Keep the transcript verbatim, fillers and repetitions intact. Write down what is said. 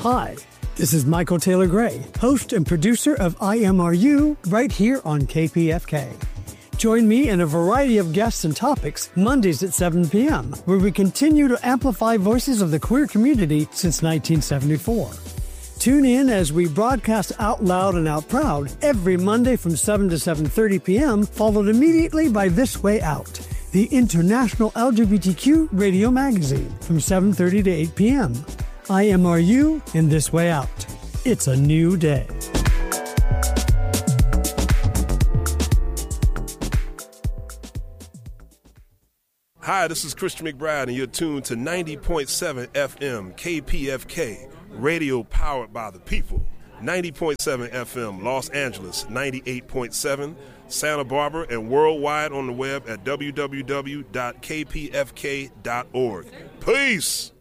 Hi, this is Michael Taylor Gray, host and producer of I M R U, right here on K P F K. Join me and a variety of guests and topics Mondays at seven p.m., where we continue to amplify voices of the queer community since nineteen seventy-four. Tune in as we broadcast out loud and out proud every Monday from seven to seven thirty p.m., followed immediately by This Way Out, the international L G B T Q radio magazine, from seven thirty to eight p.m. I M R U in This Way Out. It's a new day. Hi, this is Christian McBride, and you're tuned to ninety point seven F M K P F K, radio powered by the people. ninety point seven F M Los Angeles, ninety-eight point seven Santa Barbara, and worldwide on the web at w w w dot k p f k dot org. Peace!